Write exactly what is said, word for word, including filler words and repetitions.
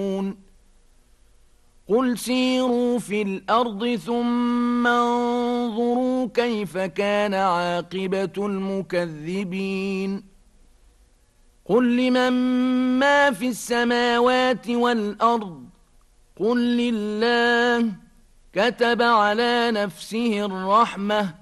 قل سيروا في الأرض ثم انظروا كيف كان عاقبة المكذبين قل لمن ما في السماوات والأرض قل لله كتب على نفسه الرحمة